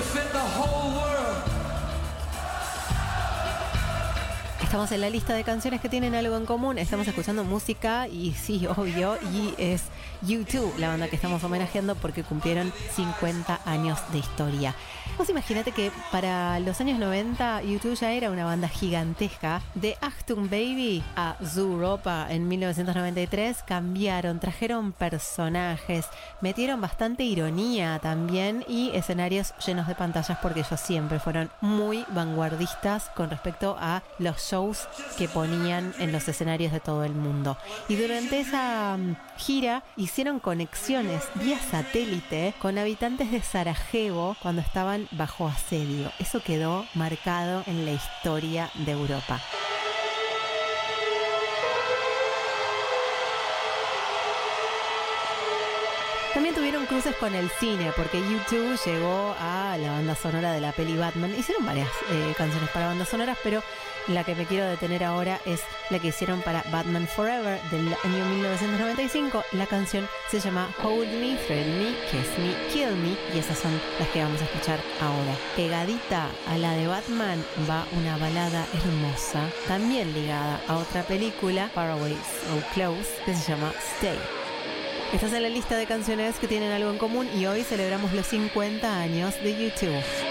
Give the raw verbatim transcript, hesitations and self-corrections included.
fit the whole world. Estamos en la lista de canciones que tienen algo en común. Estamos escuchando música y sí, obvio, y es U dos, la banda que estamos homenajeando porque cumplieron cincuenta años de historia. Vos imagínate que para los años noventa U dos ya era una banda gigantesca. De Achtung Baby a Zoo Europa en mil novecientos noventa y tres cambiaron, trajeron personajes, metieron bastante ironía también y escenarios llenos de pantallas porque ellos siempre fueron muy vanguardistas con respecto a los shows que ponían en los escenarios de todo el mundo. Y durante esa um, gira hicieron conexiones vía satélite con habitantes de Sarajevo cuando estaban bajo asedio. Eso quedó marcado en la historia de Europa. También tuvieron cruces con el cine, porque U dos llegó a la banda sonora de la peli Batman. Hicieron varias eh, canciones para bandas sonoras, pero la que me quiero detener ahora es la que hicieron para Batman Forever del año mil novecientos noventa y cinco. La canción se llama Hold Me, Thrill Me, Kiss Me, Kill Me, y esas son las que vamos a escuchar ahora. Pegadita a la de Batman va una balada hermosa, también ligada a otra película, Far Away So Close, que se llama Stay. Estás en la lista de canciones que tienen algo en común y hoy celebramos los cincuenta años de U dos.